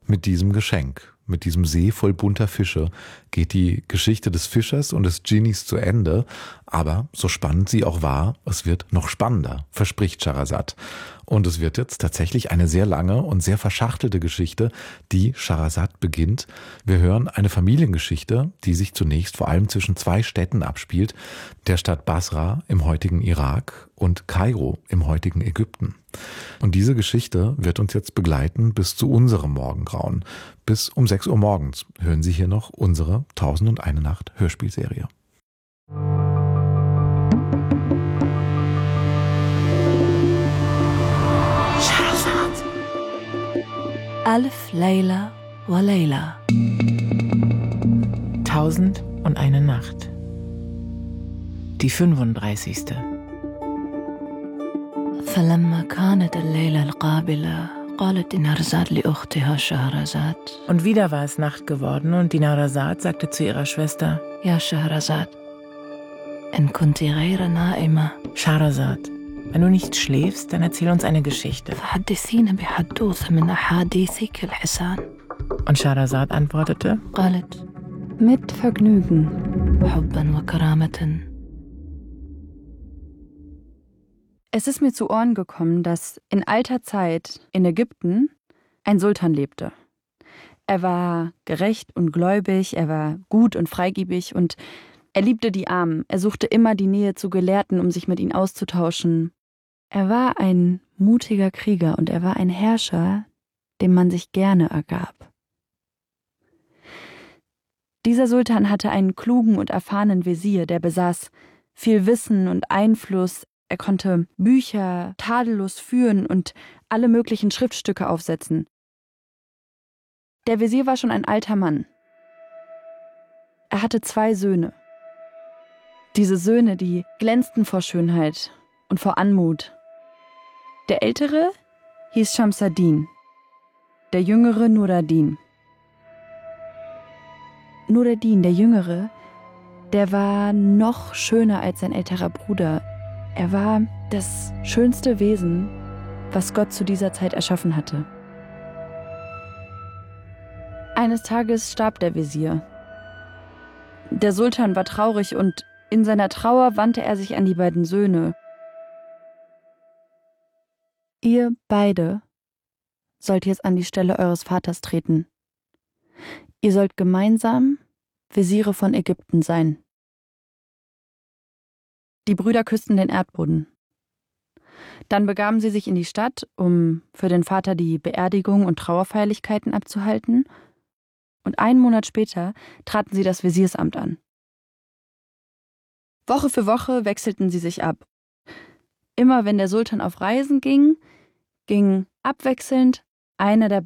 Mit diesem Geschenk, mit diesem See voll bunter Fische, geht die Geschichte des Fischers und des Dschinnis zu Ende. Aber so spannend sie auch war, es wird noch spannender, verspricht Scheherazad. Und es wird jetzt tatsächlich eine sehr lange und sehr verschachtelte Geschichte, die Scheherazad beginnt. Wir hören eine Familiengeschichte, die sich zunächst vor allem zwischen zwei Städten abspielt, der Stadt Basra im heutigen Irak und Kairo im heutigen Ägypten. Und diese Geschichte wird uns jetzt begleiten bis zu unserem Morgengrauen. Bis um 6 Uhr morgens hören Sie hier noch unsere 1001 Nacht Hörspielserie. Alf Layla wa Layla. 1001 Nacht. Die 35. فلما كانت الليلة القابلة قالت دينارزاد لأختها شهرزاد. Und wieder war es Nacht geworden und Dinarzad sagte zu ihrer Schwester: يا شهرزاد إن كنت غير نائمة Scheherazad, wenn du nicht schläfst, dann erzähl uns eine Geschichte. فحدثينا بحدوثة من أحاديثك الحسان. Und Scheherazad antwortete: قالت Mit Vergnügen. حبا وكرامة. Es ist mir zu Ohren gekommen, dass in alter Zeit in Ägypten ein Sultan lebte. Er war gerecht und gläubig, er war gut und freigebig und er liebte die Armen. Er suchte immer die Nähe zu Gelehrten, um sich mit ihnen auszutauschen. Er war ein mutiger Krieger und er war ein Herrscher, dem man sich gerne ergab. Dieser Sultan hatte einen klugen und erfahrenen Wesir, der besaß viel Wissen und Einfluss. Er konnte Bücher tadellos führen und alle möglichen Schriftstücke aufsetzen. Der Wesir war schon ein alter Mann. Er hatte 2 Söhne. Diese Söhne, die glänzten vor Schönheit und vor Anmut. Der ältere hieß Shamsaddin, der jüngere Nur-ad-Din. Nur-ad-Din, der Jüngere, der war noch schöner als sein älterer Bruder. Er war das schönste Wesen, was Gott zu dieser Zeit erschaffen hatte. Eines Tages starb der Wesir. Der Sultan war traurig und in seiner Trauer wandte er sich an die beiden Söhne. Ihr beide sollt jetzt an die Stelle eures Vaters treten. Ihr sollt gemeinsam Wesire von Ägypten sein. Die Brüder küssten den Erdboden. Dann begaben sie sich in die Stadt, um für den Vater die Beerdigung und Trauerfeierlichkeiten abzuhalten. Und 1 Monat später traten sie das Wesirsamt an. Woche für Woche wechselten sie sich ab. Immer wenn der Sultan auf Reisen ging, ging abwechselnd einer der